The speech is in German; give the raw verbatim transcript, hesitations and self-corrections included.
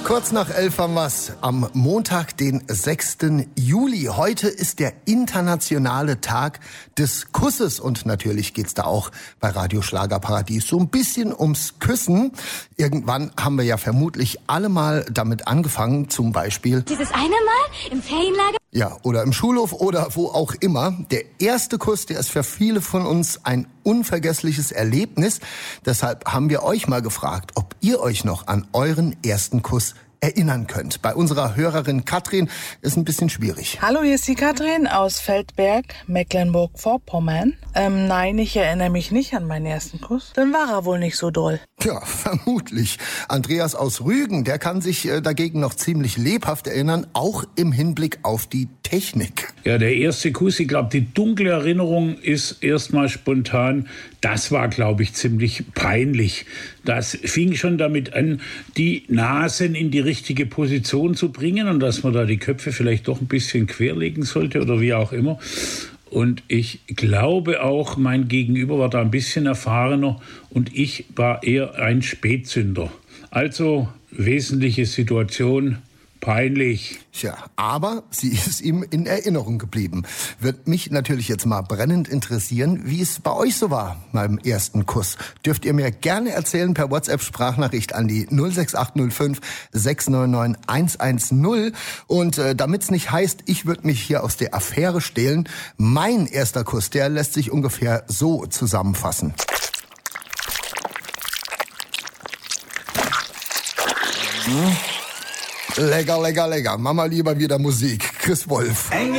Kurz nach elf haben wir's am Montag, den sechsten Juli. Heute ist der internationale Tag des Kusses und natürlich geht's da auch bei Radio Schlagerparadies so ein bisschen ums Küssen. Irgendwann haben wir ja vermutlich alle mal damit angefangen, zum Beispiel dieses eine Mal im Ferienlager. Ja, oder im Schulhof oder wo auch immer. Der erste Kuss, der ist für viele von uns ein unvergessliches Erlebnis. Deshalb haben wir euch mal gefragt, ob ihr euch noch an euren ersten Kuss erinnern könnt. Bei unserer Hörerin Katrin ist ein bisschen schwierig. Hallo, hier ist die Katrin aus Feldberg, Mecklenburg-Vorpommern. Ähm, nein, ich erinnere mich nicht an meinen ersten Kuss. Dann war er wohl nicht so doll. Ja, vermutlich. Andreas aus Rügen, der kann sich äh, dagegen noch ziemlich lebhaft erinnern, auch im Hinblick auf die Technik. Ja, der erste Kuss, ich glaube, die dunkle Erinnerung ist erstmal spontan. Das war, glaube ich, ziemlich peinlich. Das fing schon damit an, die Nasen in die richtige Position zu bringen und dass man da die Köpfe vielleicht doch ein bisschen querlegen sollte oder wie auch immer. Und ich glaube auch, mein Gegenüber war da ein bisschen erfahrener und ich war eher ein Spätzünder. Also wesentliche Situation, peinlich. Tja, aber sie ist ihm in Erinnerung geblieben. Wird mich natürlich jetzt mal brennend interessieren, wie es bei euch so war beim ersten Kuss. Dürft ihr mir gerne erzählen per WhatsApp-Sprachnachricht an die null sechs acht null fünf sechs neun neun eins eins null. Und äh, damit es nicht heißt, ich würde mich hier aus der Affäre stehlen, mein erster Kuss, der lässt sich ungefähr so zusammenfassen. Hm. Lecker, lecker, lecker. Mama lieber wieder Musik. Chris Wolf.